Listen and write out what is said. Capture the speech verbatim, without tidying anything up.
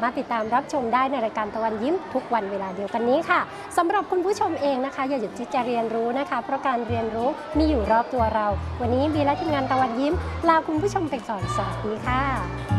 ารถติดตามรับชมได้ในรายการตะวันยิ้มทุกวันเวลาเดียวกันนี้ค่ะสำหรับคุณผู้ชมเองนะคะอย่าหยุดที่จะเรียนรู้นะคะเพราะการเรียนรู้มีอยู่รอบตัวเราวันนี้บีและทีมงานตะวันยิ้มลาคุณผู้ชมไปก่อนสวัสดีค่ะ